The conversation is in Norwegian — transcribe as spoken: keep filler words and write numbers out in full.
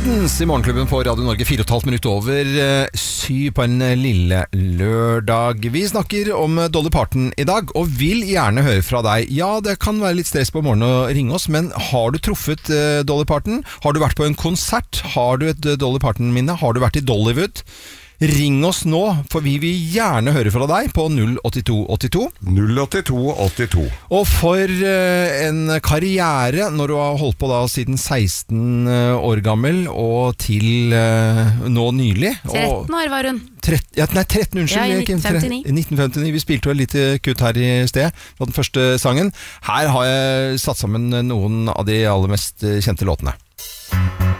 Creedence i Morgenklubben på Radio Norge, fire og et halvt minutt over eh, syv på en lille lørdag. Vi snakker om Dolly Parton i dag, og vil gjerne høre fra deg. Ja, det kan være litt stress på morgenen å ringe oss, men har du truffet eh, Dolly Parton? Har du vært på en konsert? Har du et eh, Dolly Parton-minne? Har du vært i Dollywood? Ring oss nå, for vi vil gjerne høre fra deg på null åtte to åtte to. null åtte to åtte to. Og for uh, en karriere, når du har holdt på da siden seksten år gammel, og til uh, nå nylig. tretten år var hun. tretten, ja, nei, tretten, unnskyld. Ja, i nitten femtini. nitten femtini. Vi spilte jo et lite kutt her i sted, fra den første sangen. Her har jeg satt sammen noen av de aller mest kjente låtene.